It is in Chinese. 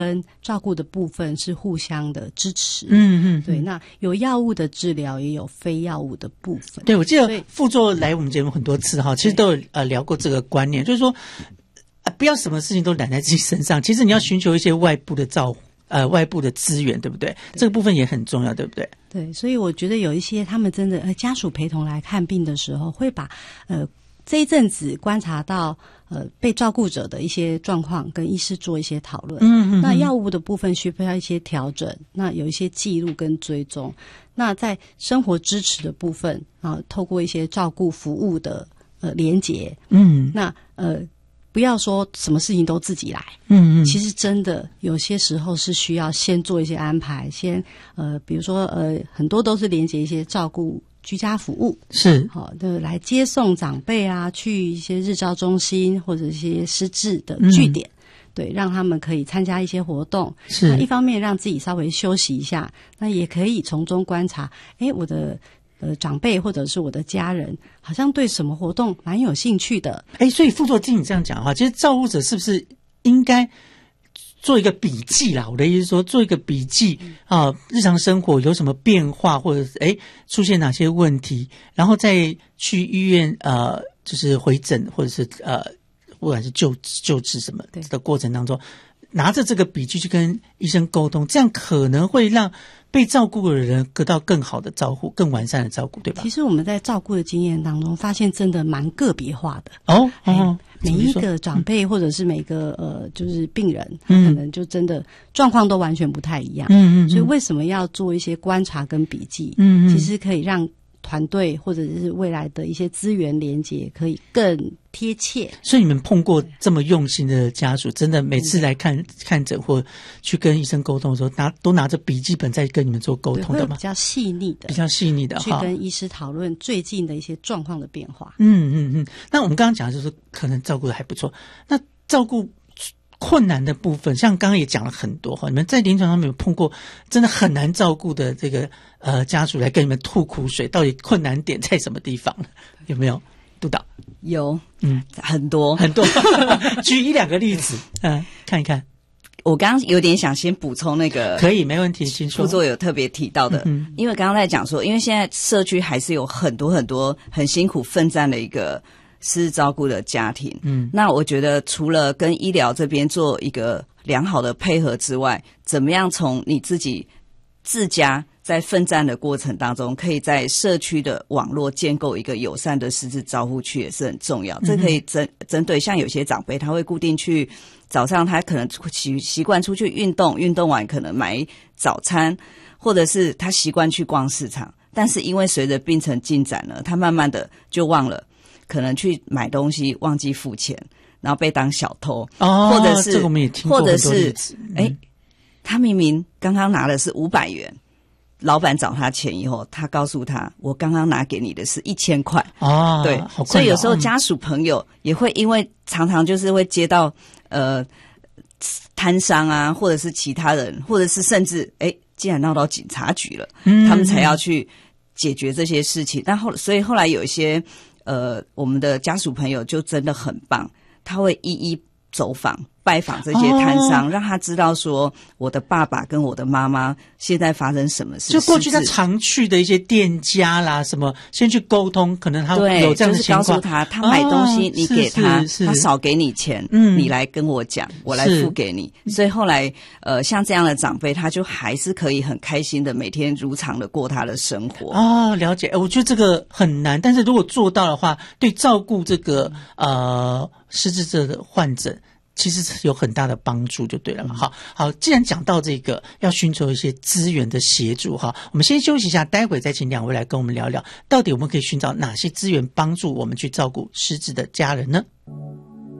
跟照顾的部分是互相的支持。对，那有药物的治疗，也有非药物的部分。 对，我记得副座来我们节目很多次哈，其实都有聊过这个观念，就是说不要什么事情都揽在自己身上，其实你要寻求一些外部的外部的资源，对不对？这个部分也很重要，对不对？ 对，所以我觉得有一些他们真的家属陪同来看病的时候，会把这一阵子观察到被照顾者的一些状况，跟医师做一些讨论。那药物的部分需要一些调整，那有一些记录跟追踪。那在生活支持的部分透过一些照顾服务的连结。那不要说什么事情都自己来。其实真的有些时候是需要先做一些安排，先比如说很多都是连结一些照顾居家服务， 是好的，来接送长辈啊，去一些日照中心或者一些失智的据点。对，让他们可以参加一些活动，是那一方面让自己稍微休息一下，那也可以从中观察，我的长辈或者是我的家人好像对什么活动蛮有兴趣的。 所以副座听你这样讲的话，其实照顾者是不是应该做一个笔记啦？我的意思是说，做一个笔记日常生活有什么变化，或者是出现哪些问题，然后再去医院就是回诊，或者是不管是就治什么的过程当中，拿着这个笔记去跟医生沟通，这样可能会让被照顾的人得到更好的照顾，更完善的照顾，对吧？ 其实我们在照顾的经验当中，发现真的蛮个别化的。每一个长辈或者是每个就是病人，他可能就真的状况都完全不太一样。所以为什么要做一些观察跟笔记？其实可以让团队或者是未来的一些资源连结可以更贴切。 所以你们碰过这么用心的家属，真的每次来看诊或去跟医生沟通的时候，都拿着笔记本在跟你们做沟通的吗？ 比较细腻的去跟医师讨论最近的一些状况的变化。 那我们刚刚讲的就是可能照顾的还不错，那照顾困难的部分，像刚刚也讲了很多你们在临床上面有碰过真的很难照顾的这个家属来跟你们吐苦水，到底困难点在什么地方？有没有督导？ 有，很多举一两个例子看一看。 我刚刚有点想先补充那个， 可以，没问题，请说。 副座有特别提到的，因为刚刚在讲说，因为现在社区还是有很多很多很辛苦奋战的一个失智照顾的家庭。那我觉得除了跟医疗这边做一个良好的配合之外，怎么样从你自己自家在奋战的过程当中，可以在社区的网络建构一个友善的失智照护区也是很重要。这可以针对像有些长辈，他会固定去早上，他可能习惯出去运动，运动完可能买早餐，或者是他习惯去逛市场，但是因为随着病程进展呢，他慢慢的就忘了，可能去买东西忘记付钱，然后被当小偷，或者是这个我们也听过很多例子， 他明明刚刚拿的是500元，老板找他钱以后，他告诉他我刚刚拿给你的是1000块。对，所以有时候家属朋友也会因为常常就是会接到摊商啊，或者是其他人，或者是甚至既然闹到警察局了，他们才要去解决这些事情。所以后来有一些我们的家属朋友就真的很棒，他会一一走访拜访这些摊商，让他知道说我的爸爸跟我的妈妈现在发生什么事， 就过去他常去的一些店家啦什么，先去沟通，可能他有这样的情况， 就是告诉他买东西你给他，他少给你钱，你来跟我讲，我来付给你。所以后来像这样的长辈，他就还是可以很开心的每天如常的过他的生活。 了解。我觉得这个很难，但是如果做到的话，对照顾这个失智症的患者其实有很大的帮助就对了嘛。好，既然讲到这个要寻求一些资源的协助我们先休息一下，待会再请两位来跟我们聊聊，到底我们可以寻找哪些资源帮助我们去照顾失智的家人呢？